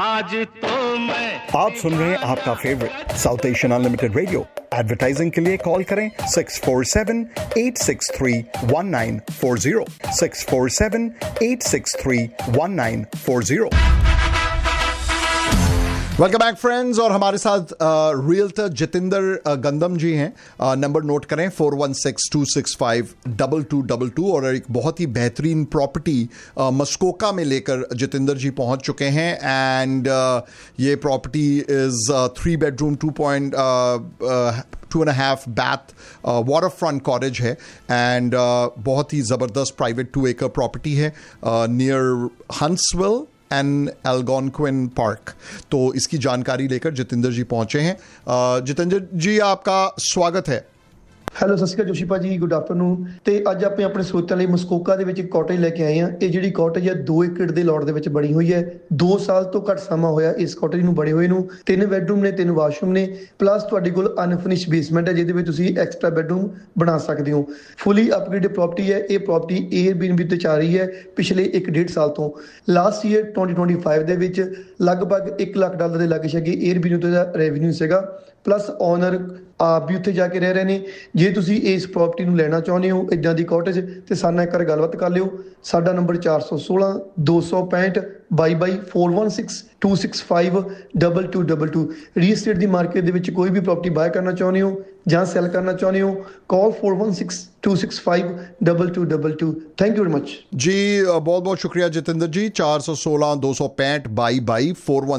आज तो मैं। आप सुन रहे हैं आपका favourite south Asian unlimited radio. Advertising के लिए कॉल करें 647-863-1940 647-863-1940। वेलकम बैक फ्रेंड्स, और हमारे साथ रियल्टर जितेंद्र गंदम जी हैं। नंबर नोट करें 4162652222। और एक बहुत ही बेहतरीन प्रॉपर्टी मस्कोका में लेकर जितेंद्र जी पहुंच चुके हैं। एंड ये property is 3 bedroom 2.5 bath water front cottage है। एंड बहुत ही ज़बरदस्त प्राइवेट 2 acre प्रॉपर्टी है नियर हंसविल एंड एल्गोनक्विन पार्क। तो इसकी जानकारी लेकर जितेंद्र जी पहुंचे हैं। जितेंद्र जी, आपका स्वागत है। ਹੈਲੋ, ਸਤਿ ਸ਼੍ਰੀ ਅਕਾਲ ਜੋਸ਼ੀ ਭਾਜੀ, ਗੁੱਡ ਆਫਟਰਨੂਨ। ਤੇ ਅੱਜ ਆਪਾਂ ਆਪਣੇ ਸਰੋਤਿਆਂ ਲਈ ਮਸਕੋਕਾ ਦੇ ਵਿੱਚ ਇੱਕ ਕਾਟੇਜ ਲੈ ਕੇ ਆਏ ਹਾਂ। ਇਹ ਜਿਹੜੀ ਕਾਟੇਜ ਹੈ 2 ਏਕੜ ਦੇ ਲੋਟ ਦੇ ਵਿੱਚ ਬਣੀ ਹੋਈ ਹੈ। 2 ਸਾਲ ਤੋਂ ਘੱਟ ਸਮਾਂ ਹੋਇਆ ਇਸ ਕਾਟੇਜ ਨੂੰ ਬਣੇ ਹੋਏ ਨੂੰ। 3 ਬੈਡਰੂਮ ਨੇ, 3 ਵਾਸ਼ਰੂਮ ਨੇ, ਪਲੱਸ ਤੁਹਾਡੇ ਕੋਲ ਅਨਫਿਨਿਸ਼ ਬੇਸਮੈਂਟ ਹੈ ਜਿਹਦੇ ਵਿੱਚ ਤੁਸੀਂ ਐਕਸਟਰਾ ਬੈਡਰੂਮ ਬਣਾ ਸਕਦੇ ਹੋ। ਫੁੱਲੀ ਅਪਗ੍ਰੇਡਡ ਪ੍ਰੋਪਰਟੀ ਹੈ। ਇਹ ਪ੍ਰੋਪਰਟੀ 에ਅਰਬੀਐਨਬੀ ਤੇ ਚੱਲ ਰਹੀ ਹੈ ਪਿਛਲੇ 1.5 ਸਾਲ ਤੋਂ। ਲਾਸਟ ਈਅਰ 2025 ਦੇ ਵਿੱਚ ਲਗਭਗ $1 ਲੱਖ ਦੇ ਲਾਗੇ ਛਾਗੇ 에ਅਰਬੀਐਨਬੀ ਦਾ ਰੈਵਨਿਊ ਸੀਗਾ। ਪਲੱਸ ਓਨਰ ਆਪ ਵੀ ਉੱਥੇ ਜਾ ਕੇ ਰਹਿ ਰਹੇ ਨੇ। ਜੇ ਤੁਸੀਂ ਇਸ ਪ੍ਰੋਪਰਟੀ ਨੂੰ ਲੈਣਾ ਚਾਹੁੰਦੇ ਹੋ ਇਦਾਂ ਦੀ ਕਾਟੇਜ, ਤੇ ਸਾਡੇ ਨਾਲ ਇੱਕ ਵਾਰ ਗੱਲਬਾਤ ਕਰ ਲਿਓ। ਸਾਡਾ ਨੰਬਰ 416-265-2222 ਰੀਅਲ ਏਸਟੇਟ ਦੀ ਮਾਰਕੀਟ ਦੇ ਵਿੱਚ ਕੋਈ ਵੀ ਪ੍ਰੋਪਰਟੀ ਬਾਏ ਕਰਨਾ ਚਾਹੁੰਦੇ ਹੋ ਜਾਂ ਸੈਲ ਕਰਨਾ ਚਾਹੁੰਦੇ ਹੋ, ਕਾਲ 416-265-2222। ਥੈਂਕ ਯੂ ਵੈਰੀ ਮਚ जी। बहुत बहुत शुक्रिया जितेंद्र जी। 416-265-2222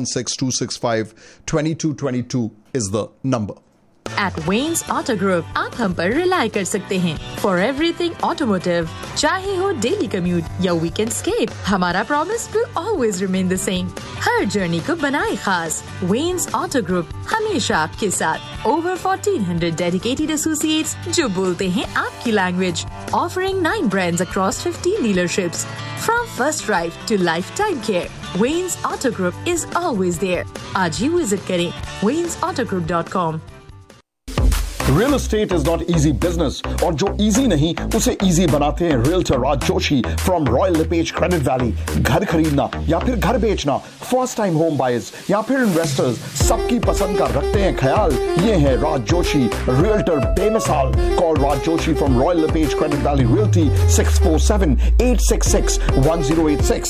416-265-2222 is the number. At Wayne's Auto Group आप हम पर रिलाई कर सकते हैं for everything automotive। चाहे हो डेली कम्यूट या वीकेंड स्केप, हमारा promise will always remain the same। Her journey को बनाए खास। Wayne's Auto Group हमेशा आपके साथ। Over 1400 dedicated associates जो बोलते हैं आपकी language. Offering 9 brands across 15 dealerships। From first drive to lifetime care, Wayne's Auto Group is always there। आज ही विजिट करें waynesautogroup.com। Real estate is not easy business, और जो इजी नहीं उसे इजी बनाते हैं realtor Raj Joshi from royal lipase credit valley. घर खरीदना या फिर घर बेचना, फर्स्ट टाइम होम बायर्स या फिर इन्वेस्टर्स, सबकी पसंद का रखते हैं ख्याल। ये है राज जोशी, रियल्टर बेमिसाल। Call Raj Joshi from royal lipase credit valley realty 647-866-1086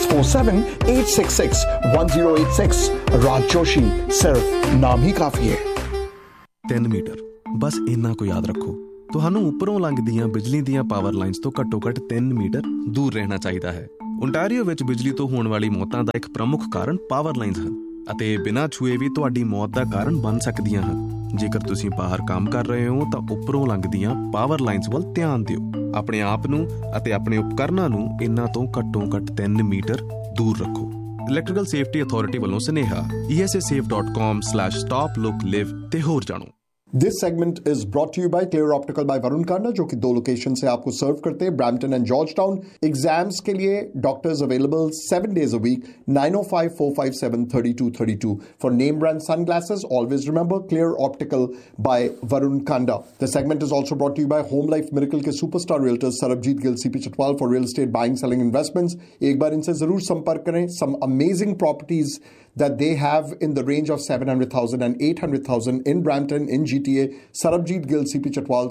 647-866-1086। राज जोशी, सिर्फ नाम ही काफी है। 3 ਮੀਟਰ, ਬਸ ਇੰਨਾ ਕੁ ਯਾਦ ਰੱਖੋ। ਤੁਹਾਨੂੰ ਉੱਪਰੋਂ ਲੰਘਦੀਆਂ ਬਿਜਲੀ ਦੀਆਂ ਪਾਵਰ ਲਾਈਨਸ ਤੋਂ ਘੱਟੋ-ਘੱਟ 3 ਮੀਟਰ ਦੂਰ ਰਹਿਣਾ ਚਾਹੀਦਾ ਹੈ। ਓਨਟਾਰੀਓ ਵਿੱਚ ਬਿਜਲੀ ਤੋਂ ਹੋਣ ਵਾਲੀ ਮੌਤਾਂ ਦਾ ਇੱਕ ਪ੍ਰਮੁੱਖ ਕਾਰਨ ਪਾਵਰ ਲਾਈਨਸ ਹਨ, ਅਤੇ ਬਿਨਾਂ ਛੂਏ ਵੀ ਤੁਹਾਡੀ ਮੌਤ ਦਾ ਕਾਰਨ ਬਣ ਸਕਦੀਆਂ ਹਨ। ਜੇਕਰ ਤੁਸੀਂ ਬਾਹਰ ਕੰਮ ਕਰ ਰਹੇ ਹੋ ਤਾਂ ਉੱਪਰੋਂ ਲੰਘਦੀਆਂ ਪਾਵਰ ਲਾਈਨਸ ਵੱਲ ਧਿਆਨ ਦਿਓ। ਆਪਣੇ ਆਪ ਨੂੰ ਅਤੇ ਆਪਣੇ ਉਪਕਰਨਾਂ ਨੂੰ ਇਹਨਾਂ ਤੋਂ ਘੱਟੋ-ਘੱਟ 3 ਮੀਟਰ ਦੂਰ ਰੱਖੋ। ਇਲੈਕਟ੍ਰੀਕਲ ਸੇਫਟੀ ਅਥਾਰਟੀ ਵੱਲੋਂ ਸੁਨੇਹਾ esasafe.com/stop-look-live ਤੇ ਹੋਰ ਜਾਣੋ। This segment is brought to you by Clear Optical by Varun Kanda, जो कि 2 लोकेशन से आपको सर्व करते हैं, Brampton and George town. Exams के लिए doctors available 7 days a week, 905-457-3232 for name brand sunglasses. Always remember Clear Optical by Varun Kanda. The segment is also brought to you by Home Life Miracle के superstar realtors Sarabjit Gill CP Chatwal for real estate buying, selling, investments। एक बार इनसे जरूर संपर्क करें। Some amazing properties that they have in the range of 700,000 and 800,000 in Brampton, in GTA. Sarabjeet Gill CP Chatwal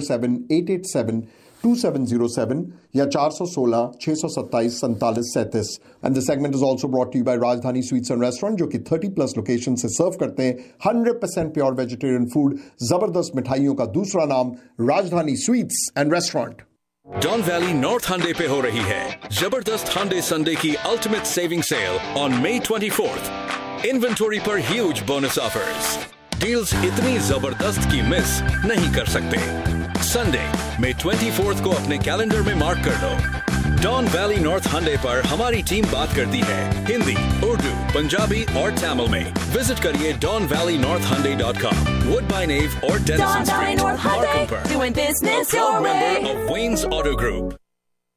647-887-2707 या 416-627-4737। And the segment is also brought to you by Rajdhani Sweets and Restaurant, जो कि 30+ location से सर्व करते हैं 100% pure vegetarian food. जबरदस्त मिठाइयों का दूसरा नाम राजधानी sweets and restaurant. Don valley north हंडे पे हो रही है जबरदस्त हंडे संडे की ultimate saving cell on May 24th। Inventory पर ह्यूज बोनस ऑफर्स, डील्स इतनी जबरदस्त की मिस नहीं कर सकते। संडे May 24th को अपने कैलेंडर में मार्क कर लो। डॉन वैली नॉर्थ हंडे पर हमारी टीम बात करती है हिंदी, उर्दू, पंजाबी और तमिल में। विजिट करिए donvalleynorthhyundai.com, Woodbine Ave और Denison Street, Markham पर। Doing business your way. A proud member of Wayne's Auto Group।